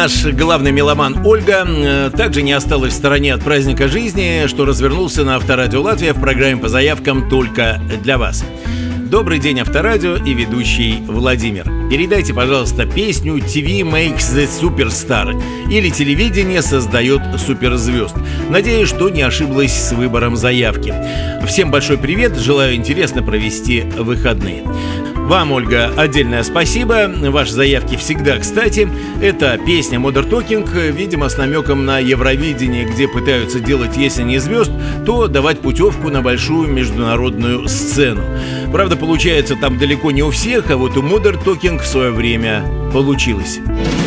наш главный меломан Ольга также не осталась в стороне от праздника жизни, что развернулся на Авторадио Латвия в программе по заявкам «Только для вас». Добрый день, Авторадио и ведущий Владимир. Передайте, пожалуйста, песню «TV makes the superstar» или «Телевидение создает суперзвезд». Надеюсь, что не ошиблась с выбором заявки. Всем большой привет, желаю интересно провести выходные. Вам, Ольга, отдельное спасибо. Ваши заявки всегда кстати. Это песня Modern Talking, видимо, с намеком на Евровидение, где пытаются делать, если не звезд, то давать путевку на большую международную сцену. Правда, получается там далеко не у всех, а вот у Modern Talking в свое время получилось.